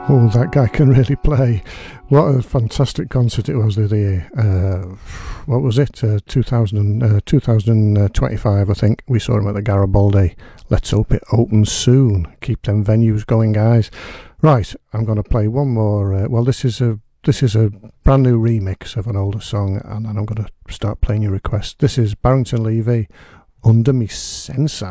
Oh, that guy can really play. What a fantastic concert it was the other year. What was it? 2025, I think. We saw him at the Garibaldi. Let's hope it opens soon. Keep them venues going, guys. Right, I'm going to play one more. This is a brand new remix of an older song, and then I'm going to start playing your request. This is Barrington Levy, Under Me Sense.